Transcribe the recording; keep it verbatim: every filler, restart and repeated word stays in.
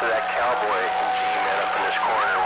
that cowboy G met up in this corner